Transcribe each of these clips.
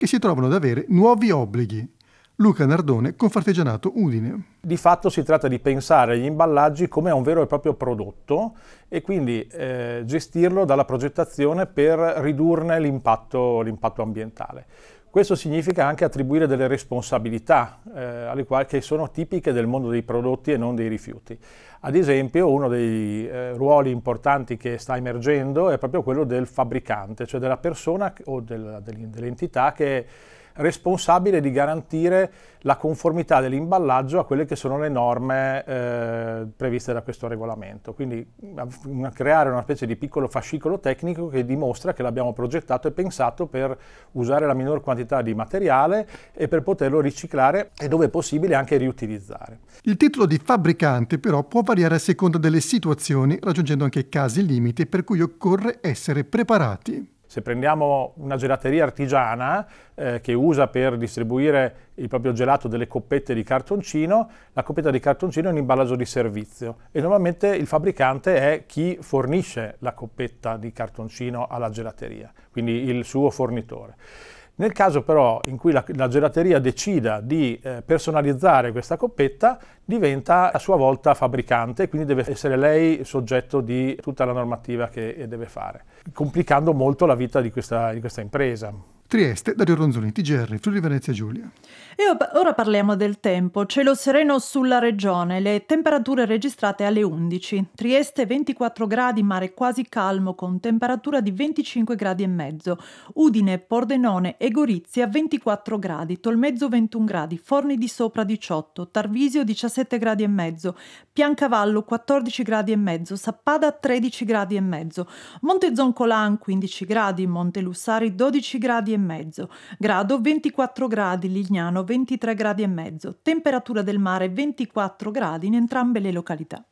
che si trovano ad avere nuovi obblighi. Luca Nardone, Confartigianato Udine. Di fatto si tratta di pensare agli imballaggi come a un vero e proprio prodotto e quindi gestirlo dalla progettazione per ridurne l'impatto ambientale. Questo significa anche attribuire delle responsabilità che sono tipiche del mondo dei prodotti e non dei rifiuti. Ad esempio, uno dei ruoli importanti che sta emergendo è proprio quello del fabbricante, cioè della persona o dell'entità che è responsabile di garantire la conformità dell'imballaggio a quelle che sono le norme previste da questo regolamento. Quindi creare una specie di piccolo fascicolo tecnico che dimostra che l'abbiamo progettato e pensato per usare la minor quantità di materiale e per poterlo riciclare e dove è possibile anche riutilizzare. Il titolo di fabbricante però può variare a seconda delle situazioni, raggiungendo anche casi limite per cui occorre essere preparati. Se prendiamo una gelateria artigiana che usa per distribuire il proprio gelato delle coppette di cartoncino, la coppetta di cartoncino è un imballaggio di servizio e normalmente il fabbricante è chi fornisce la coppetta di cartoncino alla gelateria, quindi il suo fornitore. Nel caso però in cui la gelateria decida di personalizzare questa coppetta, diventa a sua volta fabbricante, quindi deve essere lei soggetto di tutta la normativa che deve fare, complicando molto la vita di questa impresa. Trieste, Dario Ronzoni, TGR, Friuli Venezia Giulia. E ora parliamo del tempo. Cielo sereno sulla regione, le temperature registrate alle 11. Trieste 24 gradi, mare quasi calmo con temperatura di 25 gradi e mezzo. Udine, Pordenone e Gorizia 24 gradi, Tolmezzo 21 gradi, Forni di Sopra 18, Tarvisio 17 gradi e mezzo, Piancavallo 14 gradi e mezzo, Sappada 13 gradi e mezzo, Montezoncolan 15 gradi, Montelussari 12 gradi e mezzo, Grado 24 gradi, Lignano 23 gradi e mezzo, temperatura del mare 24 gradi in entrambe le località.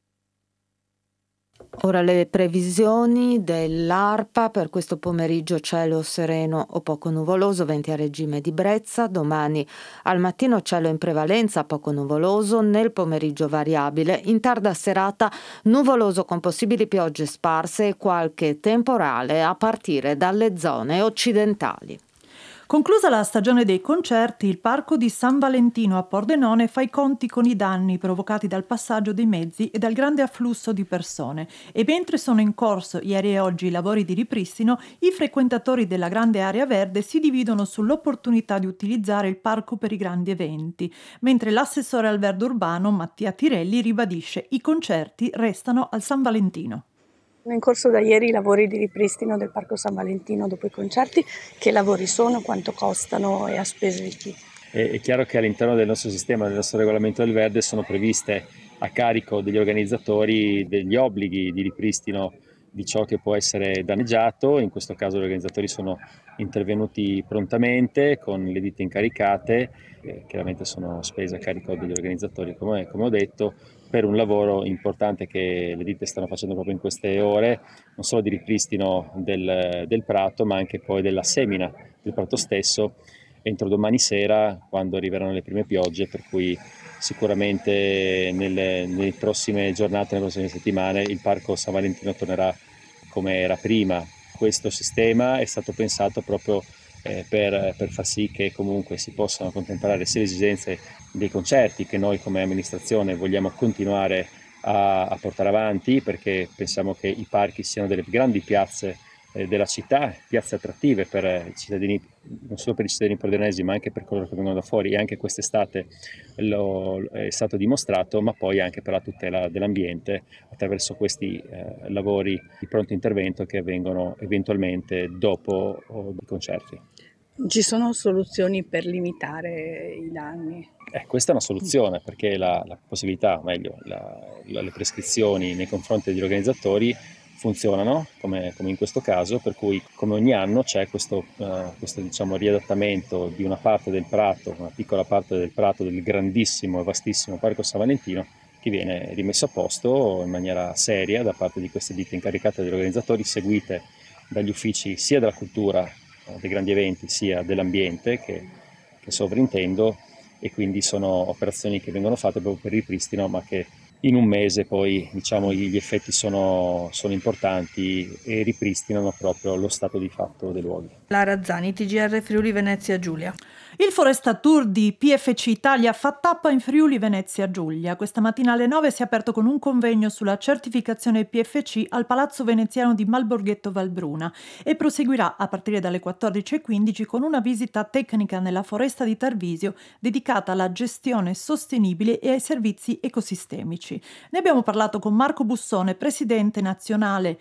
Ora le previsioni dell'ARPA per questo pomeriggio: cielo sereno o poco nuvoloso, venti a regime di brezza. Domani al mattino cielo in prevalenza, poco nuvoloso, nel pomeriggio variabile, in tarda serata nuvoloso con possibili piogge sparse e qualche temporale a partire dalle zone occidentali. Conclusa la stagione dei concerti, il Parco di San Valentino a Pordenone fa i conti con i danni provocati dal passaggio dei mezzi e dal grande afflusso di persone. E mentre sono in corso ieri e oggi i lavori di ripristino, i frequentatori della grande area verde si dividono sull'opportunità di utilizzare il parco per i grandi eventi, mentre l'assessore al verde urbano Mattia Tirelli ribadisce: i concerti restano al San Valentino. Sono in corso da ieri i lavori di ripristino del Parco San Valentino dopo i concerti. Che lavori sono, quanto costano e a spese di chi? È chiaro che all'interno del nostro sistema, del nostro regolamento del verde, sono previste a carico degli organizzatori degli obblighi di ripristino di ciò che può essere danneggiato. In questo caso gli organizzatori sono intervenuti prontamente con le ditte incaricate, chiaramente sono spese a carico degli organizzatori, come ho detto, per un lavoro importante che le ditte stanno facendo proprio in queste ore, non solo di ripristino del prato, ma anche poi della semina del prato stesso entro domani sera, quando arriveranno le prime piogge, per cui sicuramente nelle prossime giornate, nelle prossime settimane, il Parco San Valentino tornerà come era prima. Questo sistema è stato pensato proprio per far sì che comunque si possano contemplare sia le esigenze dei concerti, che noi come amministrazione vogliamo continuare a portare avanti, perché pensiamo che i parchi siano delle grandi piazze della città, piazze attrattive per i cittadini, non solo per i cittadini pordenesi, ma anche per coloro che vengono da fuori, e anche quest'estate è stato dimostrato, ma poi anche per la tutela dell'ambiente attraverso questi lavori di pronto intervento che avvengono eventualmente dopo i concerti. Ci sono soluzioni per limitare i danni? Questa è una soluzione, perché la possibilità, o meglio, le prescrizioni nei confronti degli organizzatori funzionano, come in questo caso, per cui come ogni anno c'è questo riadattamento di una parte del prato, una piccola parte del prato del grandissimo e vastissimo Parco San Valentino, che viene rimesso a posto in maniera seria da parte di queste ditte incaricate dagli organizzatori, seguite dagli uffici sia della cultura, dei grandi eventi, sia dell'ambiente che sovrintendo, e quindi sono operazioni che vengono fatte proprio per il ripristino, ma che in un mese poi diciamo gli effetti sono importanti e ripristinano proprio lo stato di fatto dei luoghi. Lara Zani, TGR Friuli Venezia Giulia. Il Foresta Tour di PFC Italia fa tappa in Friuli Venezia Giulia. Questa mattina alle 9 si è aperto con un convegno sulla certificazione PFC al Palazzo Veneziano di Malborghetto Valbruna e proseguirà a partire dalle 14:15 con una visita tecnica nella foresta di Tarvisio dedicata alla gestione sostenibile e ai servizi ecosistemici. Ne abbiamo parlato con Marco Bussone, presidente nazionale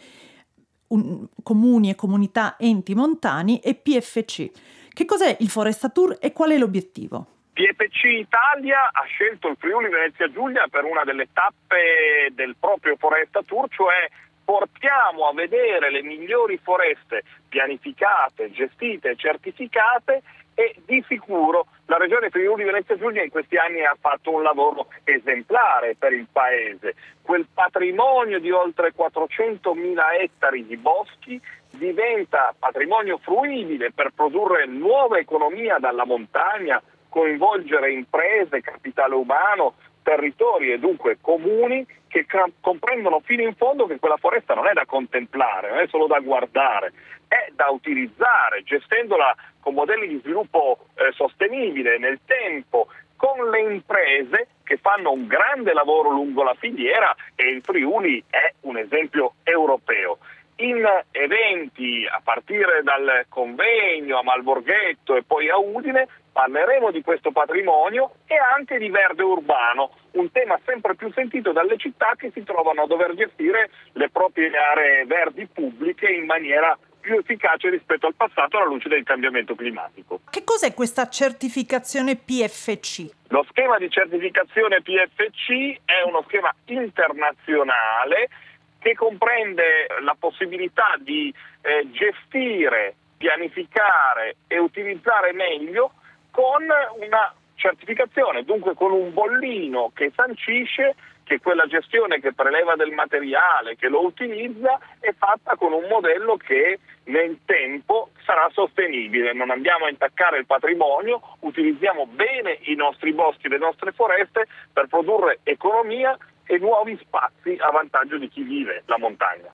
Comuni e Comunità Enti Montani e PFC. Che cos'è il Foresta Tour e qual è l'obiettivo? PFC Italia ha scelto il Friuli Venezia Giulia per una delle tappe del proprio Foresta Tour, cioè portiamo a vedere le migliori foreste pianificate, gestite e certificate, e di sicuro la Regione Friuli Venezia Giulia in questi anni ha fatto un lavoro esemplare per il Paese. Quel patrimonio di oltre 400.000 ettari di boschi diventa patrimonio fruibile per produrre nuova economia dalla montagna, coinvolgere imprese, capitale umano, territori e dunque comuni che comprendono fino in fondo che quella foresta non è da contemplare, non è solo da guardare, è da utilizzare, gestendola con modelli di sviluppo sostenibile nel tempo, con le imprese che fanno un grande lavoro lungo la filiera, e il Friuli è un esempio europeo. In eventi a partire dal convegno a Malborghetto e poi a Udine parleremo di questo patrimonio e anche di verde urbano, un tema sempre più sentito dalle città che si trovano a dover gestire le proprie aree verdi pubbliche in maniera più efficace rispetto al passato alla luce del cambiamento climatico. Che cos'è questa certificazione PFC? Lo schema di certificazione PFC è uno schema internazionale che comprende la possibilità di gestire, pianificare e utilizzare meglio con una certificazione, dunque con un bollino che sancisce che quella gestione che preleva del materiale, che lo utilizza, è fatta con un modello che nel tempo sarà sostenibile. Non andiamo a intaccare il patrimonio, utilizziamo bene i nostri boschi, le nostre foreste per produrre economia e nuovi spazi a vantaggio di chi vive la montagna.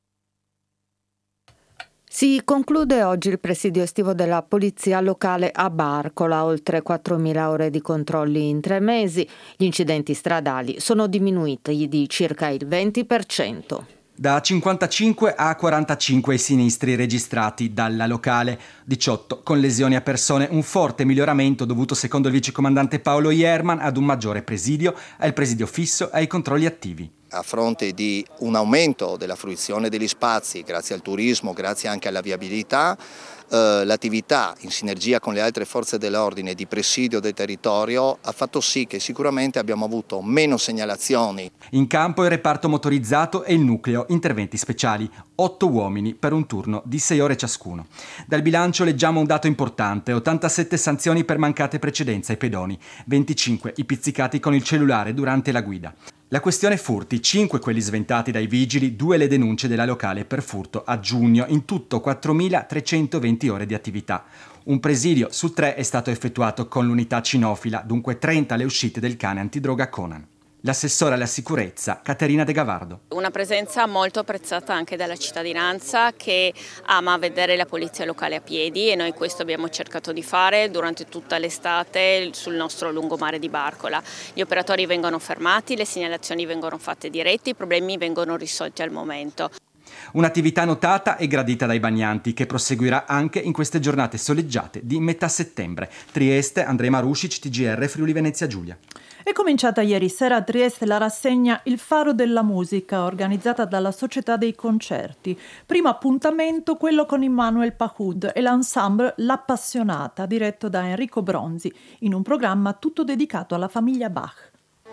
Si conclude oggi il presidio estivo della polizia locale a Barcola, oltre 4.000 ore di controlli in 3 mesi. Gli incidenti stradali sono diminuiti di circa il 20%. Da 55 a 45 i sinistri registrati dalla locale, 18 con lesioni a persone, un forte miglioramento dovuto secondo il vicecomandante Paolo Ierman ad un maggiore presidio, al presidio fisso e ai controlli attivi. A fronte di un aumento della fruizione degli spazi grazie al turismo, grazie anche alla viabilità, l'attività in sinergia con le altre forze dell'ordine di presidio del territorio ha fatto sì che sicuramente abbiamo avuto meno segnalazioni. In campo il reparto motorizzato e il nucleo interventi speciali, 8 uomini per un turno di 6 ore ciascuno. Dal bilancio leggiamo un dato importante: 87 sanzioni per mancate precedenze ai pedoni, 25 i pizzicati con il cellulare durante la guida. La questione furti, 5 quelli sventati dai vigili, 2 le denunce della locale per furto a giugno, in tutto 4.320 ore di attività. Un presidio su 3 è stato effettuato con l'unità cinofila, dunque 30 le uscite del cane antidroga Conan. L'assessore alla sicurezza Caterina De Gavardo. Una presenza molto apprezzata anche dalla cittadinanza, che ama vedere la polizia locale a piedi, e noi questo abbiamo cercato di fare durante tutta l'estate sul nostro lungomare di Barcola. Gli operatori vengono fermati, le segnalazioni vengono fatte dirette, i problemi vengono risolti al momento. Un'attività notata e gradita dai bagnanti, che proseguirà anche in queste giornate soleggiate di metà settembre. Trieste, Andrea Marusic, TGR Friuli Venezia Giulia. È cominciata ieri sera a Trieste la rassegna Il Faro della Musica, organizzata dalla Società dei Concerti. Primo appuntamento quello con Emmanuel Pahud e l'ensemble L'Appassionata, diretto da Enrico Bronzi, in un programma tutto dedicato alla famiglia Bach.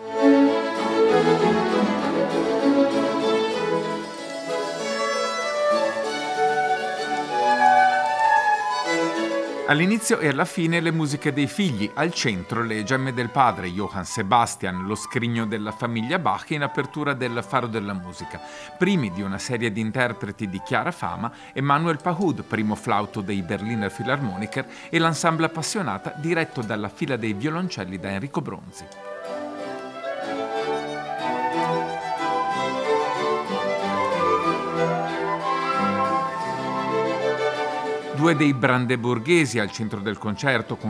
All'inizio e alla fine le musiche dei figli, al centro le gemme del padre, Johann Sebastian, lo scrigno della famiglia Bach, in apertura del Faro della Musica. Primi di una serie di interpreti di chiara fama, Emmanuel Pahud, primo flauto dei Berliner Philharmoniker, e l'ensemble Appassionata, diretto dalla fila dei violoncelli da Enrico Bronzi. Due dei brandeburghesi al centro del concerto, con